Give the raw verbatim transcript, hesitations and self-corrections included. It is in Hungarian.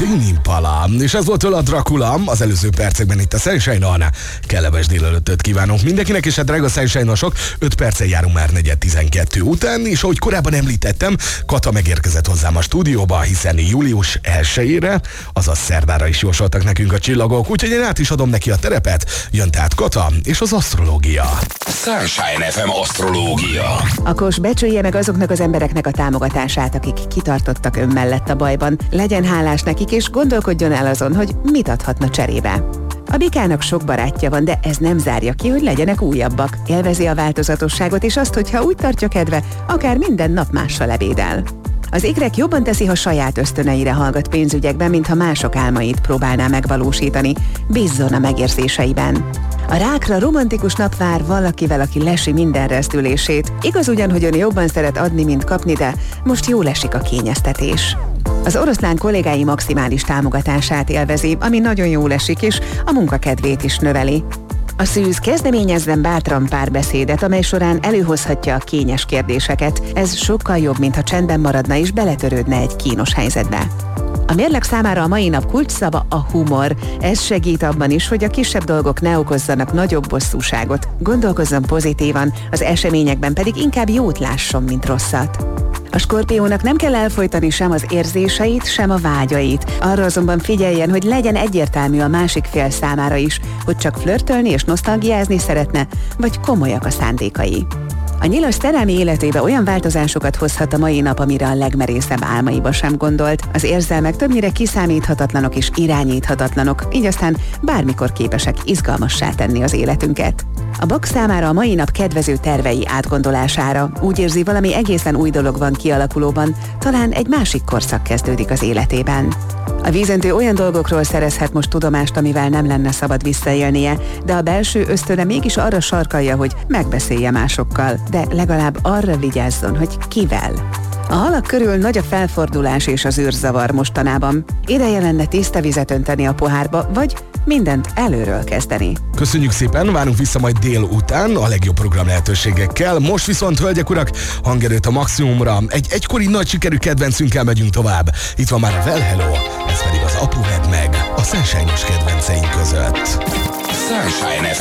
Tame Impala. És ez volt tőle a Dracula, az előző percekben itt a Sunshine-on. Kellemes délelőttöt kívánunk mindenkinek, és hát drága Sunshine-osok, öt perccel járunk már negyed tizenkettő után, és ahogy korábban említettem, Kata megérkezett hozzám a stúdióba, hiszen július elsejére, azaz szerdára is jósoltak nekünk a csillagok, úgyhogy én át is adom neki a terepet, jön tehát Kata és az asztrológia. Sunshine ef em asztrológia. Akos becsülje meg azoknak az embereknek a támogatását, akik kitartottak ön mellett a bajban. Legyen hálás nekik, és gondolkodjon el azon, hogy mit adhatna cserébe. A bikának sok barátja van, de ez nem zárja ki, hogy legyenek újabbak. Élvezi a változatosságot, és azt, hogyha úgy tartja kedve, akár minden nap mással ebédel. Az ikrek jobban teszi, ha saját ösztöneire hallgat pénzügyekben, mintha mások álmait próbálná megvalósítani. Bízzon a megérzéseiben. A rákra romantikus nap vár valakivel, aki lesi minden rezdülését. Igaz ugyan, hogy ön jobban szeret adni, mint kapni, de most jól esik a kényeztetés. Az oroszlán kollégái maximális támogatását élvezi, ami nagyon jól esik, és a munkakedvét is növeli. A szűz kezdeményezzen bátran párbeszédet, amely során előhozhatja a kényes kérdéseket. Ez sokkal jobb, mintha csendben maradna és beletörődne egy kínos helyzetbe. A mérleg számára a mai nap kulcsszava a humor. Ez segít abban is, hogy a kisebb dolgok ne okozzanak nagyobb bosszúságot. Gondolkozzon pozitívan, az eseményekben pedig inkább jót lásson, mint rosszat. A skorpiónak nem kell elfojtani sem az érzéseit, sem a vágyait. Arra azonban figyeljen, hogy legyen egyértelmű a másik fél számára is, hogy csak flörtölni és nosztalgiázni szeretne, vagy komolyak a szándékai. A nyilas szerelmi életébe olyan változásokat hozhat a mai nap, amire a legmerészebb álmaiba sem gondolt. Az érzelmek többnyire kiszámíthatatlanok és irányíthatatlanok, így aztán bármikor képesek izgalmassá tenni az életünket. A bak számára a mai nap kedvező tervei átgondolására. Úgy érzi, valami egészen új dolog van kialakulóban, talán egy másik korszak kezdődik az életében. A vízöntő olyan dolgokról szerezhet most tudomást, amivel nem lenne szabad visszaélnie, de a belső ösztöne mégis arra sarkalja, hogy megbeszélje másokkal, de legalább arra vigyázzon, hogy kivel. A halak körül nagy a felfordulás és az űrzavar mostanában. Ideje lenne tiszta vizet önteni a pohárba, vagy mindent előről kezdeni. Köszönjük szépen, várunk vissza majd délután a legjobb program lehetőségekkel. Most viszont, hölgyek, urak, hangerőt a maximumra. Egy egykori nagy sikerű kedvencünkkel megyünk tovább. Itt van már a Well Hello, ez pedig az Apu Vedd Meg a Sunshine-os kedvenceink között. Sunshine ef em